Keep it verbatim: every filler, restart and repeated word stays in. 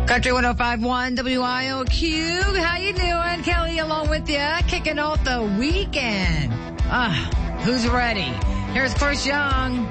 Country one oh five point one W I O Q. How you doing? Kelly along with you, kicking off the weekend. Ah, who's ready? Here's Chris Young.